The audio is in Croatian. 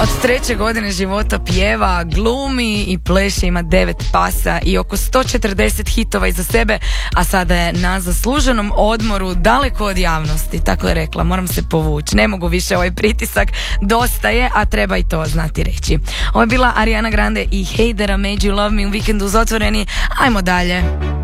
Od 3. godine života pjeva, glumi i pleše, ima 9 pasa i oko 140 hitova iza sebe, a sada je na zasluženom odmoru daleko od javnosti. Tako je rekla, moram se povući, ne mogu više ovaj pritisak, dosta je, a treba i to znati reći. Ovo je bila Ariana Grande i Hey There I Made You Love Me u Vikendu uz Otvoreni. Ajmo dalje.